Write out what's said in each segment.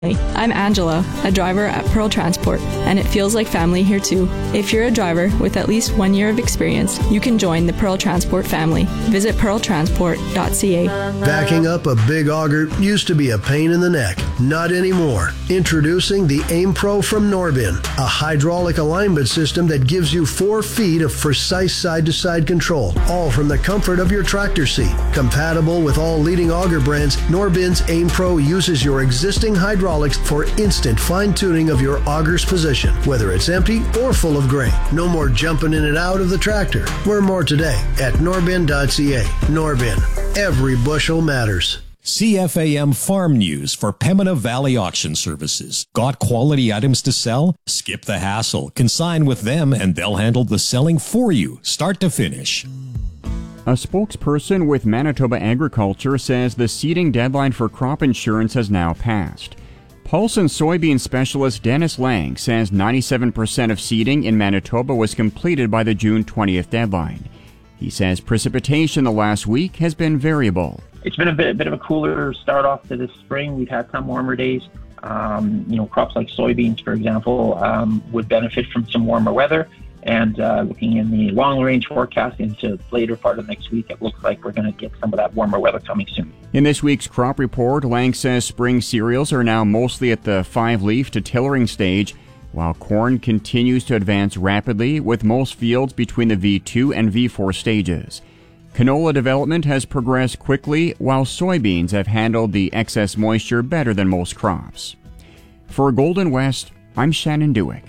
I'm Angela, a driver at Pearl Transport, and it feels like family here too. If you're a driver with at least 1 year of experience, you can join the Pearl Transport family. Visit pearltransport.ca. Backing up a big auger used to be a pain in the neck. Not anymore. Introducing the Aim Pro from Norbin, a hydraulic alignment system that gives you 4 feet of precise side-to-side control, all from the comfort of your tractor seat. Compatible with all leading auger brands, Norbin's Aim Pro uses your existing hydraulics for instant fine-tuning of your auger's position, whether it's empty or full of grain. No more jumping in and out of the tractor. Learn more today at norbin.ca. Norbin. Every bushel matters. CFAM Farm News for Pembina Valley Auction Services. Got quality items to sell? Skip the hassle. Consign with them and they'll handle the selling for you, start to finish. A spokesperson with Manitoba Agriculture says the seeding deadline for crop insurance has now passed. Pulse and soybean specialist Dennis Lang says 97% of seeding in Manitoba was completed by the June 20th deadline. He says precipitation the last week has been variable. It's been a bit of a cooler start off to this spring. We've had some warmer days. Crops like soybeans, for example, would benefit from some warmer weather. And looking in the long-range forecast into the later part of next week, it looks like we're going to get some of that warmer weather coming soon. In this week's crop report, Lang says spring cereals are now mostly at the 5-leaf to tillering stage, while corn continues to advance rapidly, with most fields between the V2 and V4 stages. Canola development has progressed quickly, while soybeans have handled the excess moisture better than most crops. For Golden West, I'm Shannon Dewick.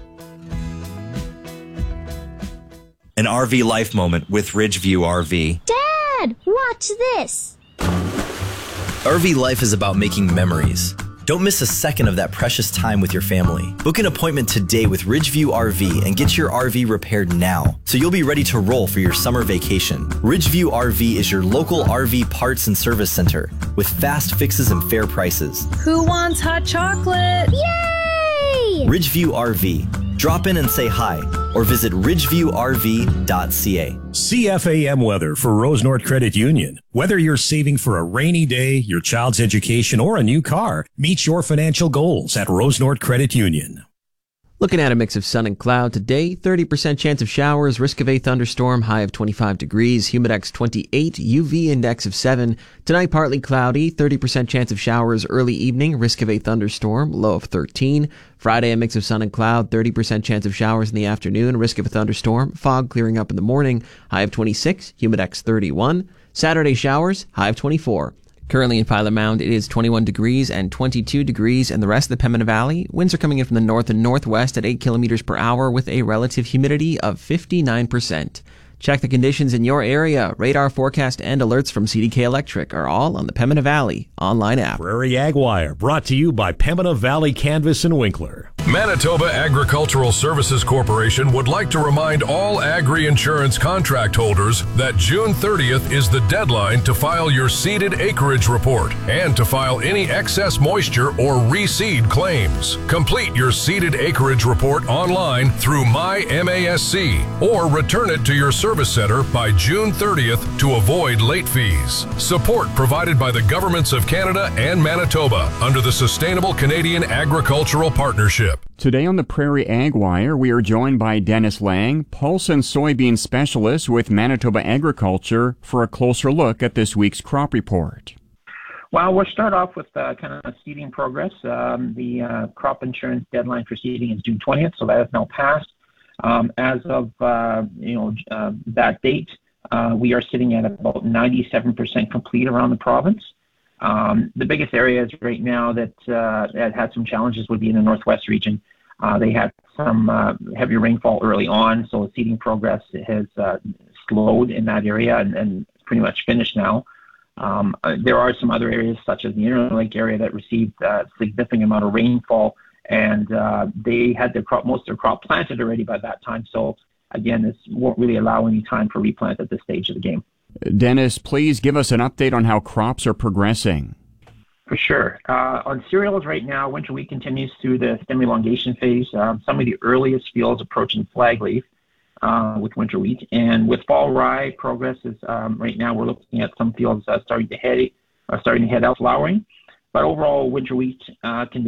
An RV life moment with Ridgeview RV. Dad, watch this. RV life is about making memories. Don't miss a second of that precious time with your family. Book an appointment today with Ridgeview RV and get your RV repaired now, so you'll be ready to roll for your summer vacation. Ridgeview RV is your local RV parts and service center with fast fixes and fair prices. Who wants hot chocolate? Yay! Ridgeview RV. Drop in and say hi, or visit ridgeviewrv.ca. CFAM weather for Rose North Credit Union. Whether you're saving for a rainy day, your child's education, or a new car, meet your financial goals at Rose North Credit Union. Looking at a mix of sun and cloud today, 30% chance of showers, risk of a thunderstorm, high of 25 degrees, humidex 28, UV index of 7. Tonight, partly cloudy, 30% chance of showers early evening, risk of a thunderstorm, low of 13. Friday, a mix of sun and cloud, 30% chance of showers in the afternoon, risk of a thunderstorm, fog clearing up in the morning, high of 26, humidex 31. Saturday, showers, high of 24. Currently in Pilot Mound, it is 21 degrees and 22 degrees in the rest of the Pembina Valley. Winds are coming in from the north and northwest at 8 kilometers per hour with a relative humidity of 59%. Check the conditions in your area. Radar forecast and alerts from CDK Electric are all on the Pembina Valley online app. Prairie Ag Wire, brought to you by Pembina Valley Canvas and Winkler. Manitoba Agricultural Services Corporation would like to remind all agri-insurance contract holders that June 30th is the deadline to file your seeded acreage report and to file any excess moisture or reseed claims. Complete your seeded acreage report online through MyMASC or return it to your service center by June 30th to avoid late fees. Support provided by the governments of Canada and Manitoba under the Sustainable Canadian Agricultural Partnership. Today on the Prairie Ag Wire, we are joined by Dennis Lang, pulse and soybean specialist with Manitoba Agriculture, for a closer look at this week's crop report. Well, we'll start off with kind of seeding progress. The crop insurance deadline for seeding is June 20th, so that has now passed. As of that date, we are sitting at about 97% complete around the province. The biggest areas right now that had some challenges would be in the northwest region. They had some heavy rainfall early on, so seeding progress has slowed in that area and pretty much finished now. There are some other areas, such as the Interlake area, that received a significant amount of rainfall, and they had most of their crop planted already by that time. So again, this won't really allow any time for replant at this stage of the game. Dennis, please give us an update on how crops are progressing. For sure. On cereals right now, winter wheat continues through the stem elongation phase. Some of the earliest fields approaching flag leaf with winter wheat. And with fall rye, progress is right now we're looking at some fields starting to head out flowering. But overall, winter wheat conditions